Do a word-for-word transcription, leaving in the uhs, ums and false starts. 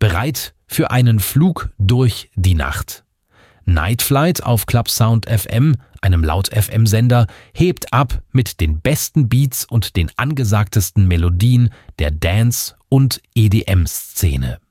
Bereit für einen Flug durch die Nacht. Night Flight auf Clubsound F M, einem Laut-F M-Sender, hebt ab mit den besten Beats und den angesagtesten Melodien der Dance- und E D M-Szene.